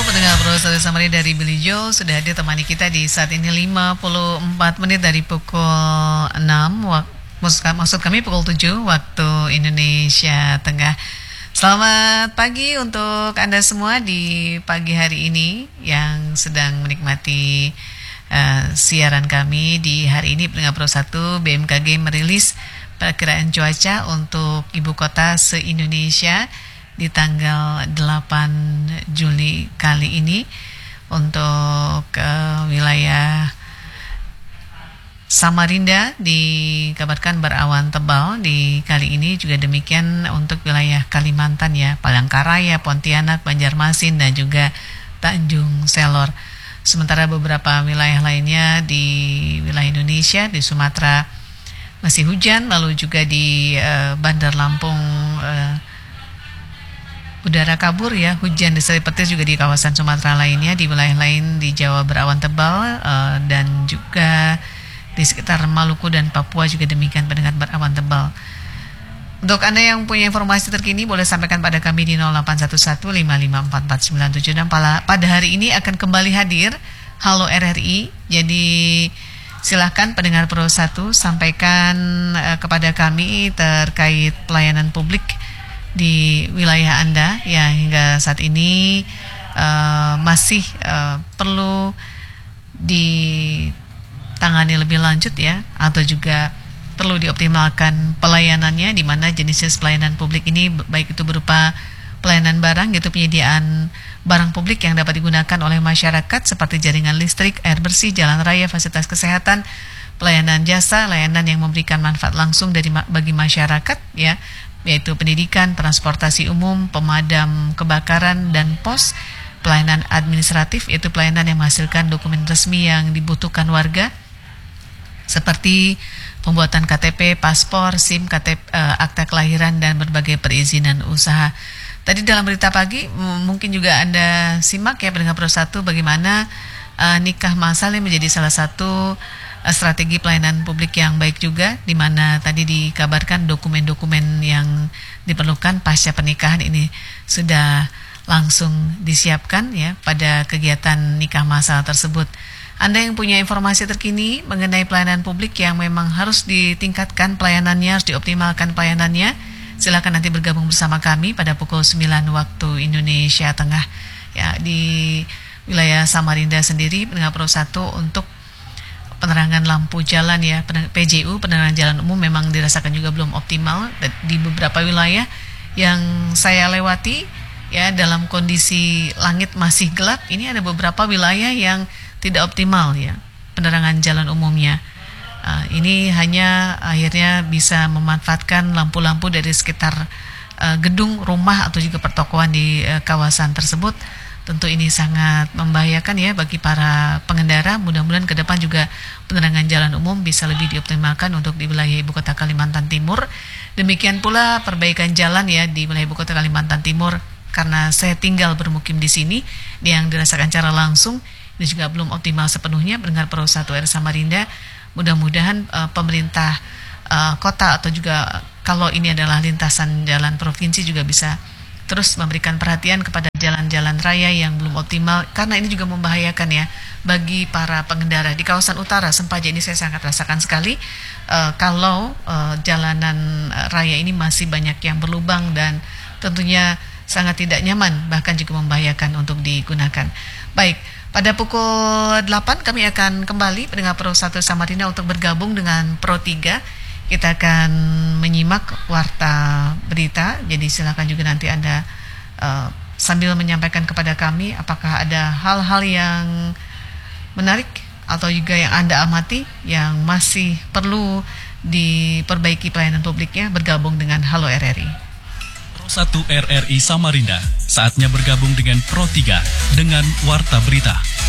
pendengar Pro Summary dari Billy Joel sudah ditemani kita di saat ini 54 menit dari pukul 6 maksud kami pukul 7 waktu Indonesia Tengah. Selamat pagi untuk Anda semua di pagi hari ini yang sedang menikmati siaran kami di hari ini. Pendengar Pro 1, BMKG merilis perkiraan cuaca untuk ibu kota se-Indonesia di tanggal 8 Juli kali ini. Untuk wilayah Samarinda dikabarkan berawan tebal di kali ini, juga demikian untuk wilayah Kalimantan ya, Palangkaraya, Pontianak, Banjarmasin dan juga Tanjung Selor. Sementara beberapa wilayah lainnya di wilayah Indonesia, di Sumatera masih hujan, lalu juga di Bandar Lampung udara kabur ya, hujan disertai petir juga di kawasan Sumatera lainnya. Di wilayah lain di Jawa berawan tebal dan juga di sekitar Maluku dan Papua juga demikian, pendengar, berawan tebal. Untuk Anda yang punya informasi terkini boleh sampaikan pada kami di 0811554497. Dan pada hari ini akan kembali hadir Halo RRI. Jadi silakan pendengar Pro 1 sampaikan kepada kami terkait pelayanan publik di wilayah Anda ya, hingga saat ini masih perlu ditangani lebih lanjut ya, atau juga perlu dioptimalkan pelayanannya, di mana jenis pelayanan publik ini baik itu berupa pelayanan barang, yaitu penyediaan barang publik yang dapat digunakan oleh masyarakat seperti jaringan listrik, air bersih, jalan raya, fasilitas kesehatan, pelayanan jasa, layanan yang memberikan manfaat langsung bagi masyarakat ya, yaitu pendidikan, transportasi umum, pemadam kebakaran, dan pos. Pelayanan administratif, yaitu pelayanan yang menghasilkan dokumen resmi yang dibutuhkan warga, seperti pembuatan KTP, paspor, SIM, akta kelahiran, dan berbagai perizinan usaha. Tadi dalam berita pagi mungkin juga Anda simak ya, pendengar Pro 1, bagaimana nikah massal ini menjadi salah satu strategi pelayanan publik yang baik juga, di mana tadi dikabarkan dokumen-dokumen yang diperlukan pasca pernikahan ini sudah langsung disiapkan ya pada kegiatan nikah massal tersebut. Anda yang punya informasi terkini mengenai pelayanan publik yang memang harus ditingkatkan pelayanannya, harus dioptimalkan pelayanannya, silakan nanti bergabung bersama kami pada pukul 9 waktu Indonesia Tengah ya. Di wilayah Samarinda sendiri, pendengar Pro 1, untuk penerangan lampu jalan ya, PJU, penerangan jalan umum, memang dirasakan juga belum optimal di beberapa wilayah yang saya lewati ya. Dalam kondisi langit masih gelap, ini ada beberapa wilayah yang tidak optimal ya penerangan jalan umumnya. Ini hanya akhirnya bisa memanfaatkan lampu-lampu dari sekitar gedung, rumah, atau juga pertokoan di kawasan tersebut. Tentu ini sangat membahayakan ya bagi para pengendara. Mudah-mudahan ke depan juga penerangan jalan umum bisa lebih dioptimalkan untuk di wilayah Ibu Kota Kalimantan Timur. Demikian pula perbaikan jalan ya di wilayah Ibu Kota Kalimantan Timur, karena saya tinggal bermukim di sini, yang dirasakan secara langsung ini juga belum optimal sepenuhnya. Pendengar Pro 1 R Samarinda, mudah-mudahan pemerintah kota, atau juga kalau ini adalah lintasan jalan provinsi, juga bisa terus memberikan perhatian kepada jalan-jalan raya yang belum optimal, karena ini juga membahayakan ya bagi para pengendara. Di kawasan utara Sempaja ini saya sangat rasakan sekali kalau jalanan raya ini masih banyak yang berlubang dan tentunya sangat tidak nyaman, bahkan juga membahayakan untuk digunakan. Baik, pada pukul 8 kami akan kembali pendengar Pro 1 Samarinda untuk bergabung dengan Pro 3. Kita akan menyimak warta berita, jadi silakan juga nanti Anda sambil menyampaikan kepada kami apakah ada hal-hal yang menarik atau juga yang Anda amati yang masih perlu diperbaiki pelayanan publiknya. Bergabung dengan Halo RRI. Pro 1 RRI Samarinda, saatnya bergabung dengan Pro 3 dengan warta berita.